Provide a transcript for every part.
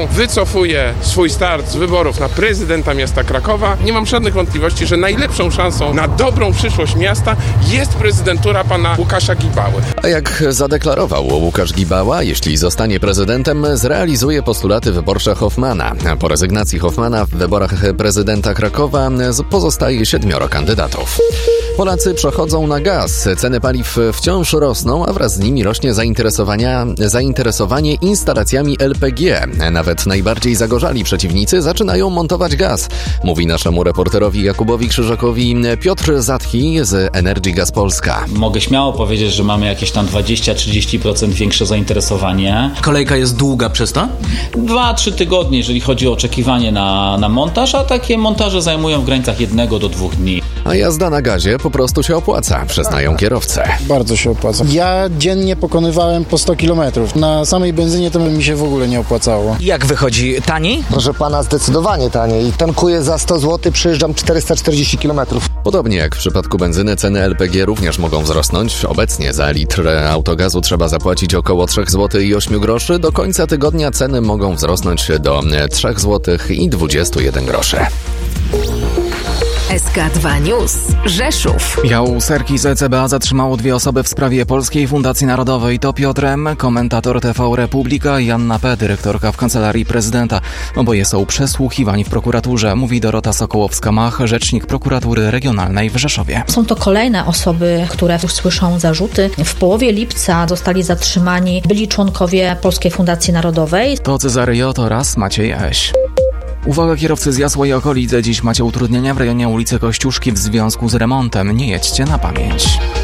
wycofuję swój start z wyborów na prezydenta miasta Krakowa. Nie mam żadnych wątpliwości, że najlepszą szansą na dobrą przyszłość miasta jest prezydentura pana Łukasza Gibały. A jak zadeklarował Łukasz Gibała, jeśli zostanie prezydentem, zrealizuje postulaty wyborcze Hoffmana. Po rezygnacji Hoffmana w wyborach prezydenta Krakowa pozostaje 7 kandydatów. Polacy przechodzą na gaz. Ceny paliw wciąż rosną, a wraz z nimi rośnie zainteresowanie instalacjami LPG. Nawet najbardziej zagorzali przeciwnicy zaczynają montować gaz, mówi naszemu reporterowi Jakubowi Krzyżakowi Piotr Zatchi z Energy Gas Polska. Mogę śmiało powiedzieć, że mamy jakieś tam 20-30% większe zainteresowanie. Kolejka jest długa przez to? 2-3 tygodnie, jeżeli chodzi o oczekiwanie na montaż, a takie montaże zajmują w granicach 1 do 2 dni. A jazda na gazie po prostu się opłaca, przyznają kierowcy. Bardzo się opłaca. Ja dziennie pokonywałem po 100 km. Na samej benzynie to mi się w ogóle nie opłacało. Jak wychodzi? Taniej? Proszę pana, zdecydowanie taniej. Tankuję za 100 zł, przejeżdżam 440 km. Podobnie jak w przypadku benzyny, ceny LPG również mogą wzrosnąć. Obecnie za litr autogazu trzeba zapłacić około 3 zł i 8 groszy. Do końca tygodnia ceny mogą wzrosnąć do 3 zł i 21 groszy. SK2 News. Rzeszów. Serki z CBA zatrzymało 2 osoby w sprawie Polskiej Fundacji Narodowej. To Piotr M., komentator TV Republika, i Anna P., dyrektorka w Kancelarii Prezydenta. Oboje są przesłuchiwani w prokuraturze, mówi Dorota Sokołowska-Mach, rzecznik prokuratury regionalnej w Rzeszowie. Są to kolejne osoby, które słyszą zarzuty. W połowie lipca zostali zatrzymani byli członkowie Polskiej Fundacji Narodowej. To Cezary J. oraz Maciej Eś. Uwaga, kierowcy z Jasła i okolic. Dziś macie utrudnienia w rejonie ulicy Kościuszki w związku z remontem. Nie jedźcie na pamięć.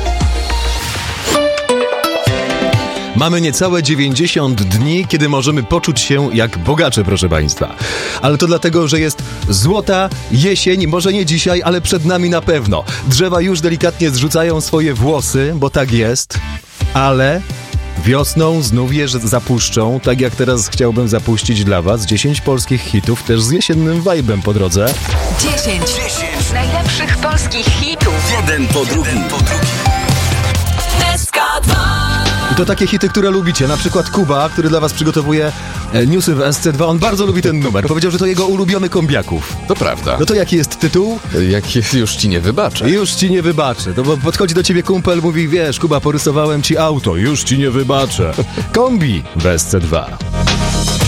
Mamy niecałe 90 dni, kiedy możemy poczuć się jak bogacze, proszę Państwa. Ale to dlatego, że jest złota jesień, może nie dzisiaj, ale przed nami na pewno. Drzewa już delikatnie zrzucają swoje włosy, bo tak jest, ale wiosną znów je zapuszczą, tak jak teraz chciałbym zapuścić dla Was 10 polskich hitów, też z jesiennym vibe'em po drodze. 10 najlepszych polskich hitów. Jeden po drugim. SK2. I to takie hity, które lubicie. Na przykład Kuba, który dla Was przygotowuje newsy w SC2. On bardzo lubi ten numer. Powiedział, że to jego ulubiony kombiaków. To prawda. No to jaki jest tytuł? Już ci nie wybaczę. Już ci nie wybaczę. No bo podchodzi do ciebie kumpel, mówi, wiesz, Kuba, porysowałem ci auto. Już ci nie wybaczę. Kombi w SC2.